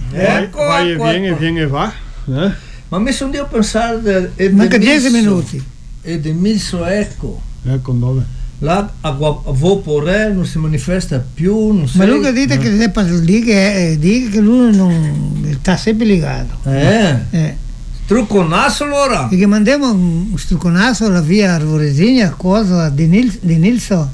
Vai e viene e va. Ma mi sono io a pensare manca 10 minuti. Ed Emilio Ecco. Ecco dove? Là a Vopore non si manifesta più, non Ma lui che dite che sepa lì che lui non sta sempre legato. Trucconasso allora? Perché mandiamo un trucconasso alla via Arvoresigna, cosa di Nilso.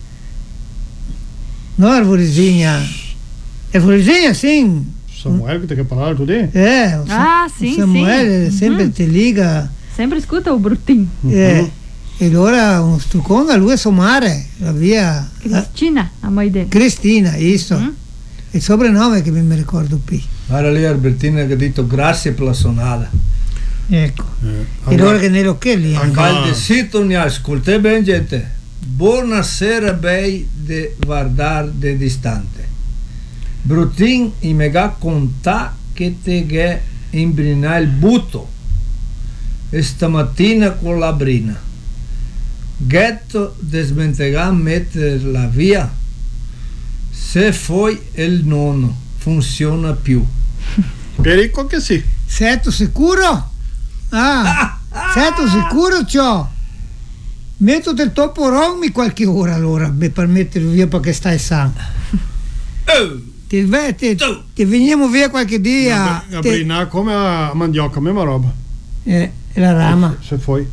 No, Arvoresigna. Arvoresigna, sì. Samuele che parlava tu di? Sì. Samuele sempre ti liga. Sempre scusa o bruttin. E allora un struccone a lui a Somare, la via Cristina, a Maide. Cristina, isso. Il soprannome che mi ricordo più. Era lì Albertina che ha detto grazie per la sonata. Ecco. E allora che nello che lì? Anche se tu ne ascolti bene gente. Buonasera bei de guardar de distante. Brutin i mega conta che te che imbrina il butto. E stamattina con la brina. Ghetto desmentegà mettere la via. Se poi il nonno funziona più. Perico che sì. Sei sicuro? Sei sicuro ciò? Metto del topo rommi qualche ora allora per mettere via perché stai sano. Ti veniamo via qualche dia. A brinare come a mandioca, mesma roba. La rama. Se foi.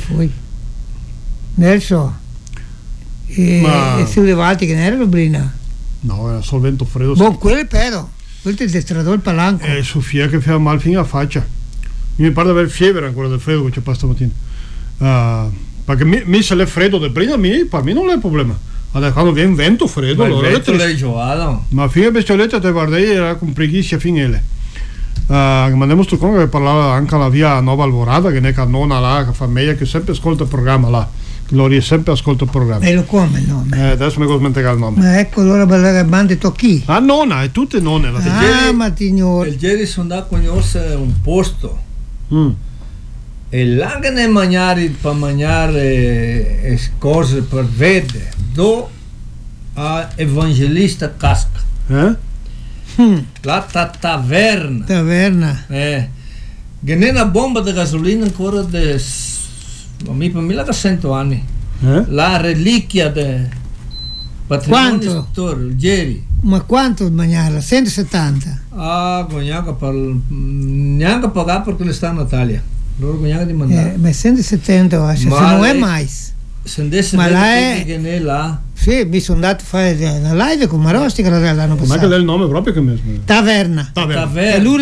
Nelson. E su levati che non era l'obrina? No, era solvento freddo. Buon quello però. Quello ti destradò il palanco. E Sofia che fa mal fino a faccia. Mi pare di aver fiebre ancora del freddo che c'è passato stamattina. Perché mi se l'è freddo del prima, per me non è problema. Adesso quando viene vento freddo, allora è giocato. Ma fino a bestioletta te guardai era con preghissima finele. Mandiamo sto con che parlava anche la via Nova Alvorada, che ne che nonna là, che fa meglio, che sempre ascolta il programma là. Gloria sempre ascolta il programma. E lo come il nome? Adesso mi devo smentire il nome. Ma ecco allora ballare bande tocchi. Nonna, è tutte nonne. Ma signore. Il ieri sono andato a conoscere un posto. E là che ne mangiare per mangiare cose per vedere. Do a Evangelista Casca. La taverna. Che non è una bomba di gasolina ancora per me da 100 anni. La reliquia del patrimonio storico, ieri. Ma quanto mangiare? 170? Neanche pagare perché le sta a Natalia. Loro guadagnano di mandare. Ma 170 se non è mai. Ma là che ne là? Sì, mi sono andato a fare la live con Marosti che l'anno passato. Ma che è il nome proprio che mi Taverna. Taverna.